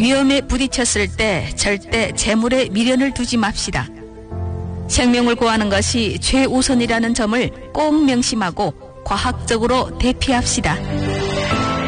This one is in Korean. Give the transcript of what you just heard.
위험에 부딪혔을 때 절대 재물에 미련을 두지 맙시다. 생명을 구하는 것이 최우선이라는 점을 꼭 명심하고 과학적으로 대피합시다.